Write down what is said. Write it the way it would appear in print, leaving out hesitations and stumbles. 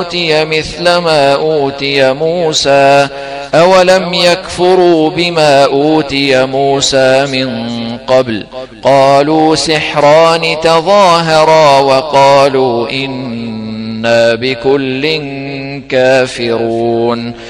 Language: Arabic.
أوتي مثل ما أوتي موسى أولم يكفروا بما أوتي موسى من قبل قالوا سحران تظاهرا وقالوا إنا بكل كافرون